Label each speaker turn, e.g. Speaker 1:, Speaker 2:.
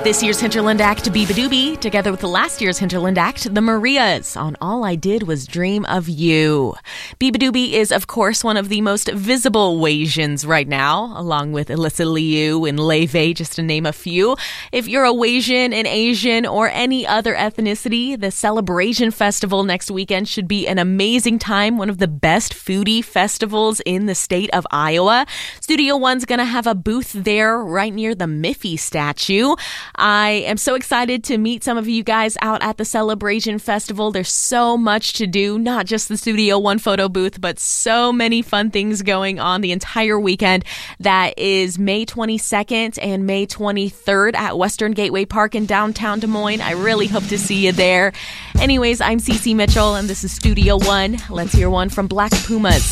Speaker 1: This year's Hinterland act, Beabadoobee, together with the last year's Hinterland act, the Marias, on All I Did Was Dream of You. Beabadoobee is, of course, one of the most visible Wasians right now, along with Alyssa Liu and Leve, just to name a few. If you're a Wasian, an Asian, or any other ethnicity, the Celebration Festival next weekend should be an amazing time, one of the best foodie festivals in the state of Iowa. Studio One's going to have a booth there right near the Miffy statue. I am so excited to meet some of you guys out at the Celebration Festival. There's so much to do, not just the Studio One photo booth, but so many fun things going on the entire weekend. That is May 22nd and May 23rd at Western Gateway Park in downtown Des Moines. I really hope to see you there. Anyways, I'm Cece Mitchell, and this is Studio One. Let's hear one from Black Pumas.